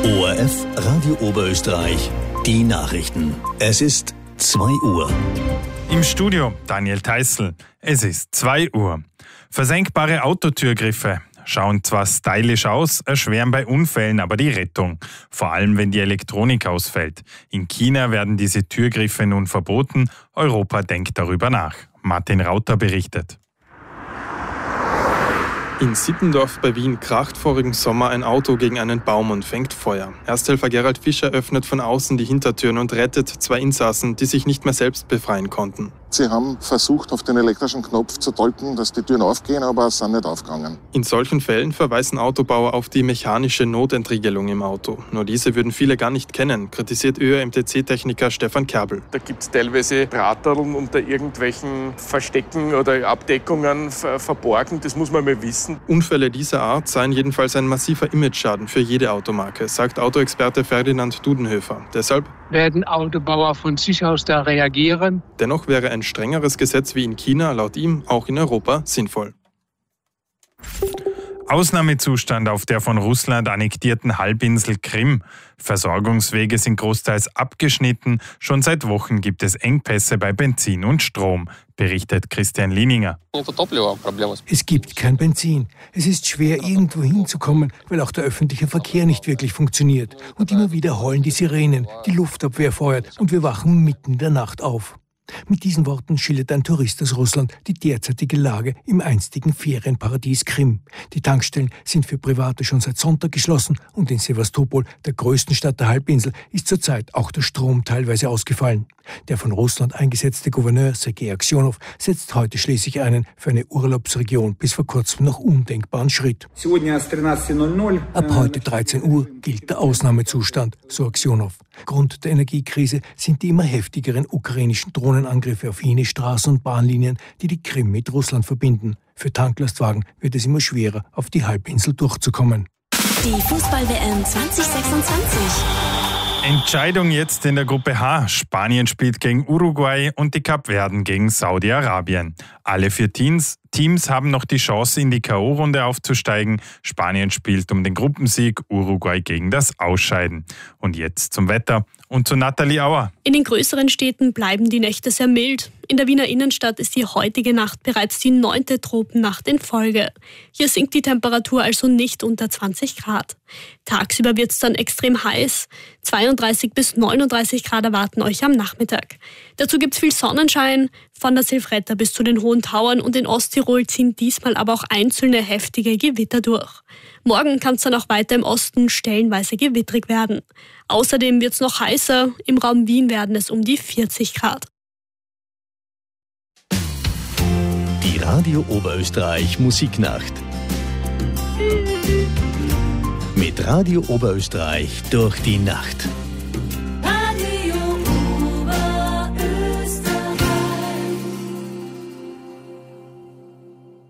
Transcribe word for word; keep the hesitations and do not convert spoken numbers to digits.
O R F Radio Oberösterreich, die Nachrichten. Es ist zwei Uhr. Im Studio Daniel Theißl. Es ist zwei Uhr. Versenkbare Autotürgriffe schauen zwar stylisch aus, erschweren bei Unfällen aber die Rettung. Vor allem, wenn die Elektronik ausfällt. In China werden diese Türgriffe nun verboten. Europa denkt darüber nach. Martin Rauter berichtet. In Sittendorf bei Wien kracht vorigen Sommer ein Auto gegen einen Baum und fängt Feuer. Ersthelfer Gerald Fischer öffnet von außen die Hintertüren und rettet zwei Insassen, die sich nicht mehr selbst befreien konnten. Sie haben versucht, auf den elektrischen Knopf zu drücken, dass die Türen aufgehen, aber es sind nicht aufgegangen. In solchen Fällen verweisen Autobauer auf die mechanische Notentriegelung im Auto. Nur diese würden viele gar nicht kennen, kritisiert Ö R M T C-Techniker Stefan Kerbel. Da gibt es teilweise Drahtteln unter irgendwelchen Verstecken oder Abdeckungen ver- verborgen. Das muss man mal wissen. Unfälle dieser Art seien jedenfalls ein massiver Imageschaden für jede Automarke, sagt Autoexperte Ferdinand Dudenhöfer. Deshalb werden Autobauer von sich aus da reagieren. Dennoch wäre ein strengeres Gesetz wie in China laut ihm auch in Europa sinnvoll. Ausnahmezustand auf der von Russland annektierten Halbinsel Krim. Versorgungswege sind großteils abgeschnitten. Schon seit Wochen gibt es Engpässe bei Benzin und Strom, berichtet Christian Lininger. Es gibt kein Benzin. Es ist schwer, irgendwo hinzukommen, weil auch der öffentliche Verkehr nicht wirklich funktioniert. Und immer wieder heulen die Sirenen, die Luftabwehr feuert und wir wachen mitten in der Nacht auf. Mit diesen Worten schildert ein Tourist aus Russland die derzeitige Lage im einstigen Ferienparadies Krim. Die Tankstellen sind für Private schon seit Sonntag geschlossen und in Sewastopol, der größten Stadt der Halbinsel, ist zurzeit auch der Strom teilweise ausgefallen. Der von Russland eingesetzte Gouverneur Sergei Aksionow setzt heute schließlich einen für eine Urlaubsregion bis vor kurzem noch undenkbaren Schritt. Ab heute dreizehn Uhr gilt der Ausnahmezustand, so Aksionow. Grund der Energiekrise sind die immer heftigeren ukrainischen Drohnenangriffe auf jene Straßen- und Bahnlinien, die die Krim mit Russland verbinden. Für Tanklastwagen wird es immer schwerer, auf die Halbinsel durchzukommen. Die Fußball-W M zwanzig sechsundzwanzig. Entscheidung jetzt in der Gruppe H. Spanien spielt gegen Uruguay und die Kapverden gegen Saudi-Arabien. Alle vier Teams, Teams haben noch die Chance, in die K O-Runde aufzusteigen. Spanien spielt um den Gruppensieg, Uruguay gegen das Ausscheiden. Und jetzt zum Wetter und zu Nathalie Auer. In den größeren Städten bleiben die Nächte sehr mild. In der Wiener Innenstadt ist die heutige Nacht bereits die neunte Tropennacht in Folge. Hier sinkt die Temperatur also nicht unter zwanzig Grad. Tagsüber wird es dann extrem heiß. zweiunddreißig bis neununddreißig Grad erwarten euch am Nachmittag. Dazu gibt es viel Sonnenschein. Von der Silvretta bis zu den Hohen Tauern und in Osttirol ziehen diesmal aber auch einzelne heftige Gewitter durch. Morgen kann es dann auch weiter im Osten stellenweise gewittrig werden. Außerdem wird es noch heißer. Im Raum Wien werden es um die vierzig Grad. Die Radio Oberösterreich Musiknacht. Mit Radio Oberösterreich durch die Nacht.